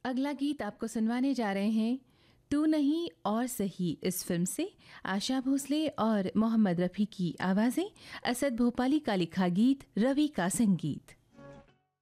अगला गीत आपको सुनवाने जा रहे हैं तू नहीं और सही इस फिल्म से आशा भोसले और मोहम्मद रफ़ी की आवाज़ें, असद भोपाली का लिखा गीत, रवि का संगीत।